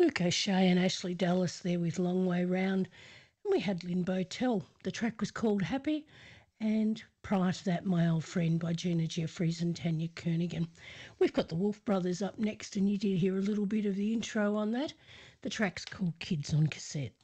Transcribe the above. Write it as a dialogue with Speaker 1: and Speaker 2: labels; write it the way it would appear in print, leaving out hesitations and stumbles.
Speaker 1: Luke O'Shea and Ashley Dallas there with Long Way Round. And we had Lynn Botel. The track was called Happy. And prior to that, My Old Friend by Gina Jeffries and Tanya Kernigan. We've got the Wolf Brothers up next, and you did hear a little bit of the intro on that. The track's called Kids on Cassette.